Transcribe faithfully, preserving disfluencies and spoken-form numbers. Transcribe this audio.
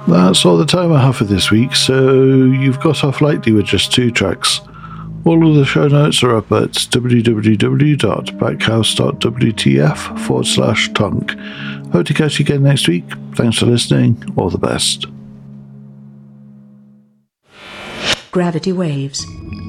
That's all the time I have for this week, so you've got off lightly with just two tracks. All of the show notes are up at www.backhouse.wtf forward slash tonk. Hope to catch you again next week. Thanks for listening. All the best. Gravity Waves.